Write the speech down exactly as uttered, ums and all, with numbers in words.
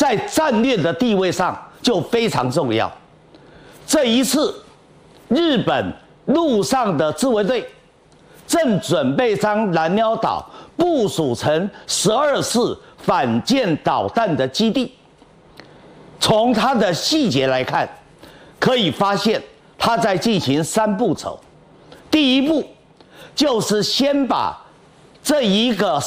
在战略的地位上就非常重要。这一次，日本陆上的自卫队正准备将蓝鸟岛部署成十二式反舰导弹的基地。从它的细节来看，可以发现它在进行三步骤。第一步就是先把这一个